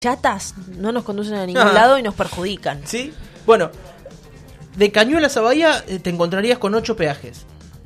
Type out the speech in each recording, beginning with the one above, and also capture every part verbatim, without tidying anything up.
chatas no nos conducen a ningún Ah. lado y nos perjudican. ¿Sí? Bueno, de Cañuelas a Bahía eh, te encontrarías con ocho peajes.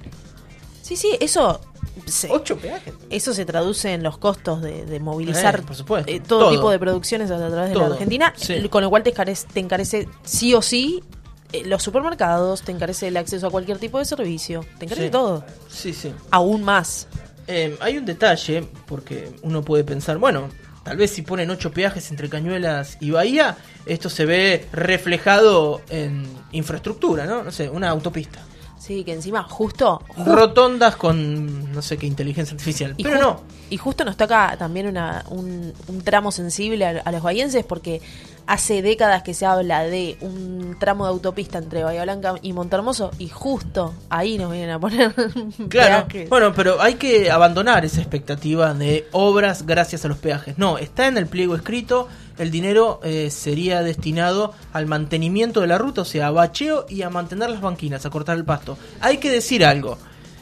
Sí, sí, eso se, ¿Ocho peajes? eso se traduce en los costos de, de movilizar Eh, por supuesto. eh, todo, Todo. tipo de producciones a través de Todo. la Argentina, Sí. con lo cual te encarece, te encarece sí o sí eh, los supermercados, te encarece el acceso a cualquier tipo de servicio, te encarece Sí. todo, Sí, sí. aún más. Eh, hay un detalle, porque uno puede pensar, bueno, tal vez si ponen ocho peajes entre Cañuelas y Bahía, esto se ve reflejado en infraestructura, ¿no? No sé, una autopista. Sí, que encima justo... ju- Rotondas con no sé qué inteligencia artificial. y Pero ju- no. Y justo nos toca también una, un, un tramo sensible a, a los bahienses porque hace décadas que se habla de un tramo de autopista entre Bahía Blanca y Montehermoso y justo ahí nos vienen a poner Claro, peajes. bueno, pero hay que abandonar esa expectativa de obras gracias a los peajes. No, está en el pliego escrito, el dinero eh, sería destinado al mantenimiento de la ruta, o sea, a bacheo y a mantener las banquinas, a cortar el pasto. Hay que decir algo.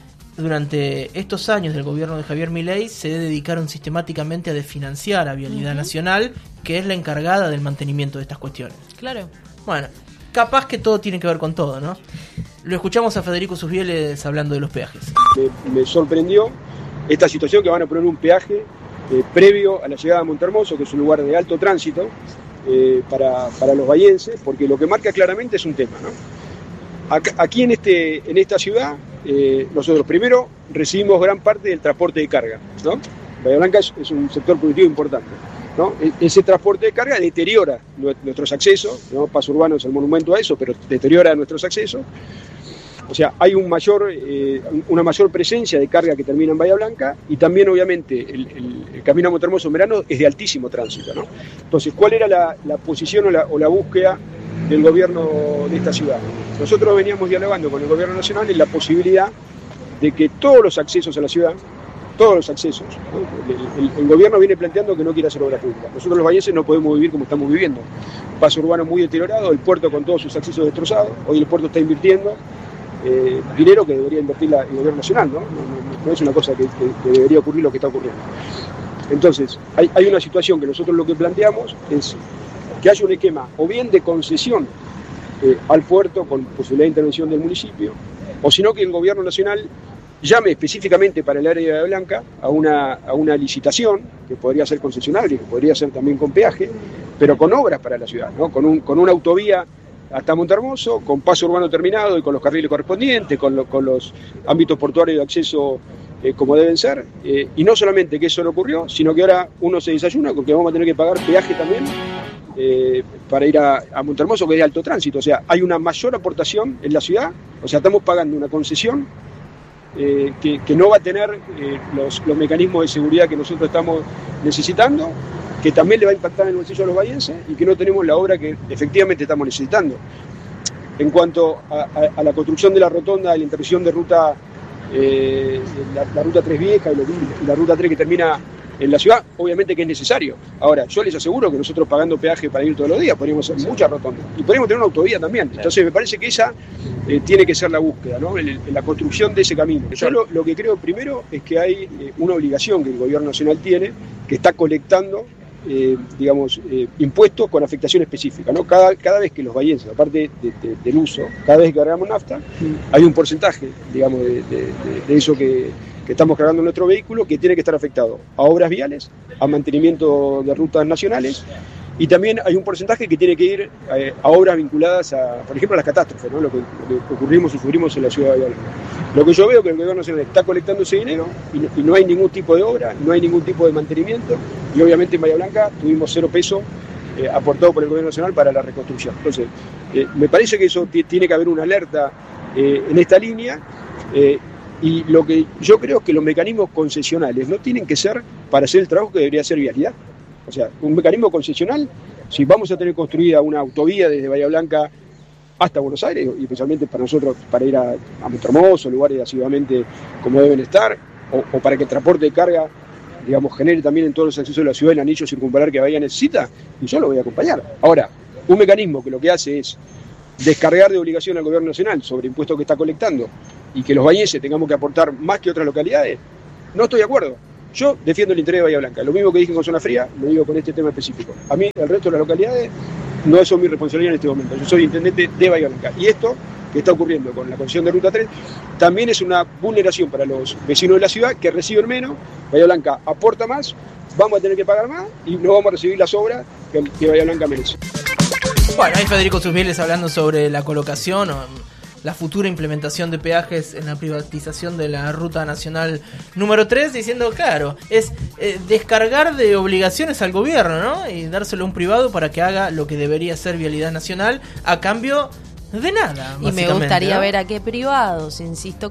Durante estos años del gobierno de Javier Milei se dedicaron sistemáticamente a desfinanciar a Vialidad Ujú. Nacional, que es la encargada del mantenimiento de estas cuestiones. Claro. Bueno, capaz que todo tiene que ver con todo, ¿no? Lo escuchamos a Federico Susbieles hablando de los peajes. Me, me sorprendió esta situación que van a poner un peaje eh, previo a la llegada a Montehermoso, que es un lugar de alto tránsito eh, para, para los bahienses, porque lo que marca claramente es un tema, ¿no? Acá- aquí en, este, en esta ciudad, eh, nosotros primero recibimos gran parte del transporte de carga, ¿no? Bahía Blanca es, es un sector productivo importante, ¿no? E- ese transporte de carga deteriora nue- nuestros accesos, ¿no? Paso Urbano es el monumento a eso, pero deteriora nuestros accesos. O sea, hay un mayor, eh, una mayor presencia de carga que termina en Bahía Blanca y también, obviamente, el, el- el camino a Montehermoso en verano es de altísimo tránsito, ¿no? Entonces, ¿cuál era la, la posición o la, o la búsqueda del gobierno de esta ciudad? Nosotros veníamos dialogando con el gobierno nacional en la posibilidad de que todos los accesos a la ciudad, todos los accesos, ¿no? el, el- el gobierno viene planteando que no quiere hacer obra pública. Nosotros los bahienses no podemos vivir como estamos viviendo. Paso urbano muy deteriorado, el puerto con todos sus accesos destrozados, hoy el puerto está invirtiendo eh, dinero que debería invertir la- el gobierno nacional, ¿no? No, no- no es una cosa que, que- que debería ocurrir lo que está ocurriendo. Entonces, hay, hay una situación que nosotros lo que planteamos es que haya un esquema o bien de concesión eh, al puerto con posibilidad de intervención del municipio, o sino que el gobierno nacional llame específicamente para el área de Bahía Blanca a una, a una licitación, que podría ser concesionaria, que podría ser también con peaje, pero con obras para la ciudad, ¿no? Con, un, con una autovía hasta Montehermoso, con paso urbano terminado y con los carriles correspondientes, con, lo- con los ámbitos portuarios de acceso eh, como deben ser, eh, y no solamente que eso no ocurrió, sino que ahora uno se desayuna con que vamos a tener que pagar peaje también eh, para ir a, a Montehermoso, que es de alto tránsito. O sea, hay una mayor aportación en la ciudad, o sea, estamos pagando una concesión eh, que, que no va a tener eh, los, los mecanismos de seguridad que nosotros estamos necesitando, que también le va a impactar en el bolsillo a los bahienses y que no tenemos la obra que efectivamente estamos necesitando. En cuanto a, a, a la construcción de la rotonda, de la intervención de ruta, eh, la, la ruta tres Vieja y la, y la ruta tres que termina en la ciudad, obviamente que es necesario. Ahora, yo les aseguro que nosotros pagando peaje para ir todos los días podríamos hacer muchas rotondas y podríamos tener una autovía también. Entonces me parece que esa eh, tiene que ser la búsqueda, ¿no? En, en la construcción de ese camino. Yo lo, lo que creo primero es que hay eh, una obligación que el gobierno nacional tiene, que está colectando eh, digamos, eh, impuestos con afectación específica, ¿no? Cada, cada vez que los bahienses, aparte de, de, del uso, cada vez que cargamos nafta, hay un porcentaje, digamos, de, de, de, de eso que, que estamos cargando en nuestro vehículo que tiene que estar afectado a obras viales, a mantenimiento de rutas nacionales, y también hay un porcentaje que tiene que ir eh, a obras vinculadas a, por ejemplo, a las catástrofes, ¿no? Lo que, lo que ocurrimos y sufrimos en la ciudad de Bahía Blanca. Lo que yo veo es que el gobierno nacional está colectando ese dinero y no, y no hay ningún tipo de obra, no hay ningún tipo de mantenimiento, y obviamente en Bahía Blanca tuvimos cero peso eh, aportado por el gobierno nacional para la reconstrucción. Entonces, eh, me parece que eso t- tiene que haber una alerta eh, en esta línea, eh, y lo que yo creo es que los mecanismos concesionales no tienen que ser para hacer el trabajo que debería hacer Vialidad. O sea, un mecanismo concesional, si vamos a tener construida una autovía desde Bahía Blanca hasta Buenos Aires, y especialmente para nosotros, para ir a, a Montehermoso, lugares asiduamente como deben estar, o, o para que el transporte de carga, digamos, genere también en todos los accesos de la ciudad el anillo circunvalar que Bahía necesita, y yo lo voy a acompañar. Ahora, un mecanismo que lo que hace es descargar de obligación al gobierno nacional sobre impuestos que está colectando y que los bahienses tengamos que aportar más que otras localidades, no estoy de acuerdo. Yo defiendo el interés de Bahía Blanca. Lo mismo que dije con Zona Fría, lo digo con este tema específico. A mí, el resto de las localidades, no son mi responsabilidad en este momento. Yo soy intendente de Bahía Blanca. Y esto que está ocurriendo con la concesión de Ruta tres también es una vulneración para los vecinos de la ciudad que reciben menos. Bahía Blanca aporta más, vamos a tener que pagar más y no vamos a recibir las obras que, que Bahía Blanca merece. Bueno, ahí Federico Susbieles hablando sobre la colocación o la futura implementación de peajes en la privatización de la Ruta Nacional número tres, diciendo, claro, es eh, descargar de obligaciones al gobierno, ¿no? Y dárselo a un privado para que haga lo que debería ser vialidad nacional a cambio de nada. Y me gustaría, ¿no?, ver a qué privados, insisto